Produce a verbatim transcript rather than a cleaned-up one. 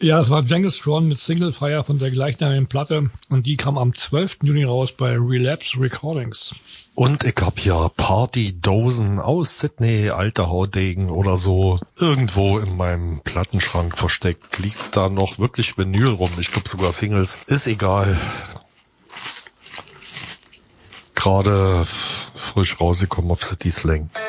Ja, das war Genghis Tron mit Single Fire von der gleichnamigen Platte und die kam am zwölften Juni raus bei Relapse Recordings. Und ich hab hier Partydosen aus Sydney, alte Haudegen oder so, irgendwo in meinem Plattenschrank versteckt. Liegt da noch wirklich Vinyl rum, ich glaube sogar Singles. Ist egal. Gerade frisch rausgekommen auf City Slang.